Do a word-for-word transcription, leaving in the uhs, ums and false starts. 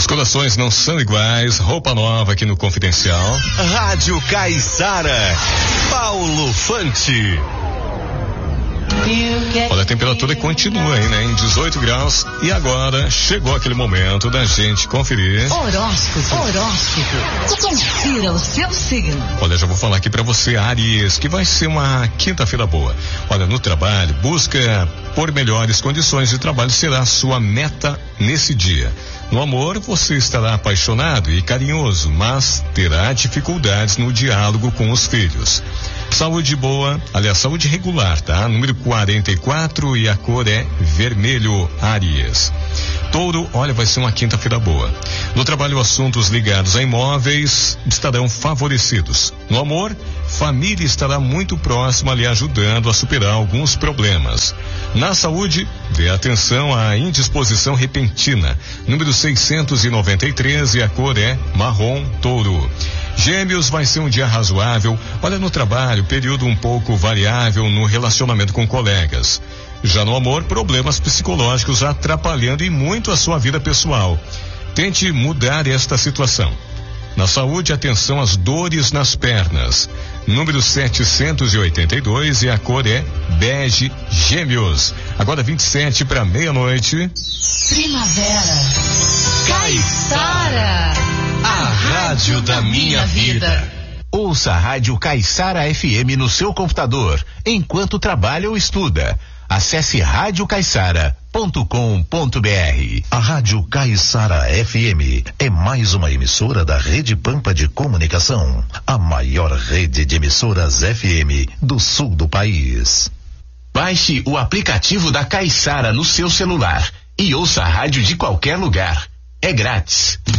Os corações não são iguais, roupa nova aqui no Confidencial. Rádio Caiçara, Paulo Fante. Olha, a temperatura continua aí, né? Em dezoito graus. E agora chegou aquele momento da gente conferir. Horóscopo. Horóscopo. Confira o seu signo. Olha, já vou falar aqui pra você, Áries, que vai ser uma quinta-feira boa. Olha, no trabalho, busca por melhores condições de trabalho será a sua meta nesse dia. No amor, você estará apaixonado e carinhoso, mas terá dificuldades no diálogo com os filhos. Saúde boa, aliás, saúde regular, tá? Número quarenta e quatro e a cor é vermelho, Áries. Touro, olha, vai ser uma quinta-feira boa. No trabalho, assuntos ligados a imóveis estarão favorecidos. No amor, família estará muito próxima lhe ajudando a superar alguns problemas. Na saúde, dê atenção à indisposição repentina. Número seiscentos e noventa e três e a cor é marrom, Touro. Gêmeos, vai ser um dia razoável. Olha, no trabalho, período um pouco variável no relacionamento com colegas. Já no amor, problemas psicológicos atrapalhando e muito a sua vida pessoal. Tente mudar esta situação. Na saúde, atenção às dores nas pernas. Número setecentos e oitenta e dois e a cor é bege, Gêmeos. Agora vinte e sete para meia-noite. Primavera. Caiçara. A rádio da minha vida. Ouça a Rádio Caiçara F M no seu computador, enquanto trabalha ou estuda. Acesse rádio caiçara ponto com ponto br. A Rádio Caiçara F M é mais uma emissora da Rede Pampa de Comunicação, a maior rede de emissoras F M do sul do país. Baixe o aplicativo da Caiçara no seu celular e ouça a rádio de qualquer lugar. É grátis.